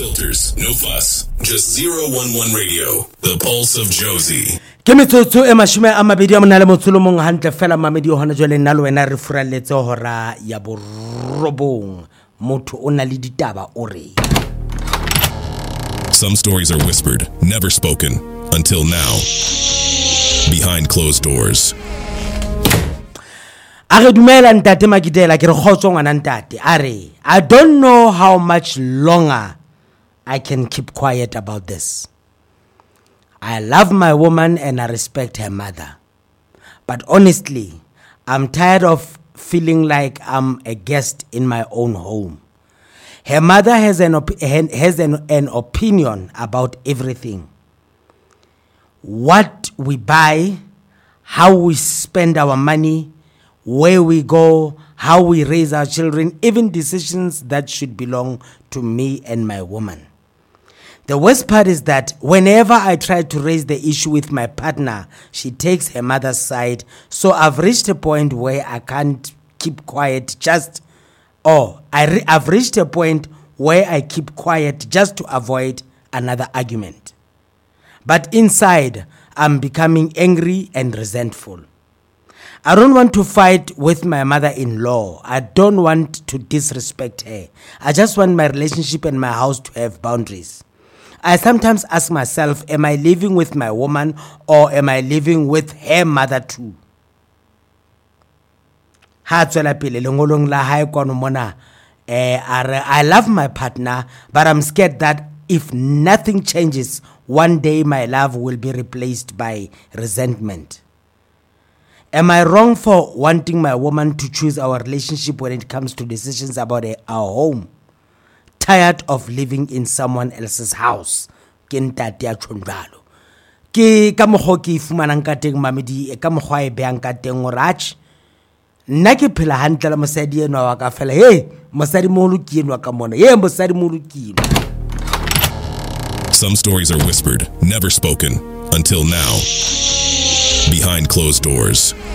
filters, no fuss. Just 011 Radio, the pulse of Josie. Ke metsotso e mashome a mabedi a mona le motsolomong hantle fela mamedi o hona jwale nna le wena re furalletse hora ya borobong motho o na le ditaba o re. Some stories are whispered, never spoken, until now. Behind closed doors. Are dumela ntate Magidela ke re khotso ngwana ntate are I don't know how much longer I can keep quiet about this. I love my woman and I respect her mother. But honestly, I'm tired of feeling like I'm a guest in my own home. Her mother has an opinion about everything. What we buy, how we spend our money, where we go, how we raise our children, even decisions that should belong to me and my woman. The worst part is that whenever I try to raise the issue with my partner, she takes her mother's side. So I've reached a point where I can't keep quiet I've reached a point where I keep quiet just to avoid another argument. But inside, I'm becoming angry and resentful. I don't want to fight with my mother-in-law. I don't want to disrespect her. I just want my relationship and my house to have boundaries. I sometimes ask myself, am I living with my woman or am I living with her mother too? I love my partner, but I'm scared that if nothing changes, one day my love will be replaced by resentment. Am I wrong for wanting my woman to choose our relationship when it comes to decisions about our home? Tired of living in someone else's house. Ke ntate ya tshondalo. Ke ka mogho ke fumanang ka teng mamedi ka mogho e beang ka teng orach. Nna ke phela hantle la mosadi eno wa ka fela. Hey, mosadi moholo ke eno ka mona. Hey, mosadi moholo ke eno. Some stories are whispered, never spoken, until now. Behind closed doors.